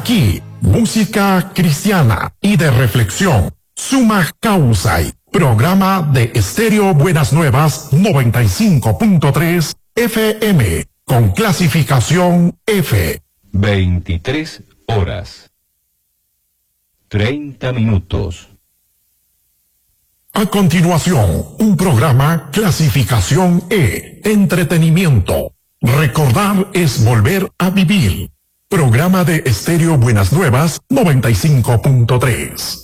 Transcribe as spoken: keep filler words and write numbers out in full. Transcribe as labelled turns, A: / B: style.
A: Aquí, música cristiana y de reflexión. Suma Causa, programa de Estéreo Buenas Nuevas noventa y cinco punto tres F M, con clasificación F.
B: veintitrés horas. treinta minutos.
A: A continuación, un programa clasificación E, entretenimiento. Recordar es volver a vivir. Programa de Estéreo Buenas Nuevas noventa y cinco punto tres.